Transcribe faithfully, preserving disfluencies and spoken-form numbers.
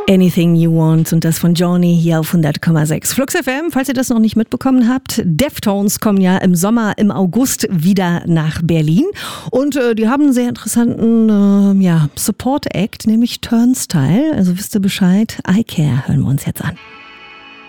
Anything You Want und das von Johnny hier auf hundert Komma sechs. Flux F M, falls ihr das noch nicht mitbekommen habt, Deftones kommen ja im Sommer, im August wieder nach Berlin und äh, die haben einen sehr interessanten äh, ja, Support-Act, nämlich Turnstile. Also wisst ihr Bescheid, I Care hören wir uns jetzt an.